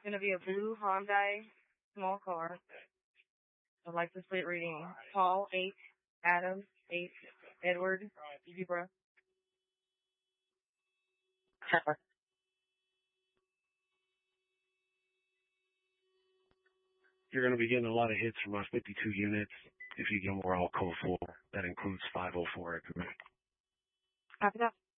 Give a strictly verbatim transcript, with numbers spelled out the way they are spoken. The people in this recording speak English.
It's going to be a blue Hyundai small car. The license plate reading Paul H. Adam H. Edward Zebra. You're going to be getting a lot of hits from our fifty-two units. If you get more, I'll code four. That includes five oh four equipment. Copy that.